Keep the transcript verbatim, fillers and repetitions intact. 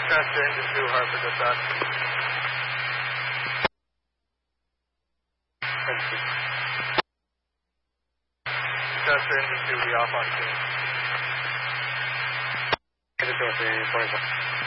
Dispatcher engine two, Hartford dispatch. Dispatcher engine two, be off on scene. twenty-four.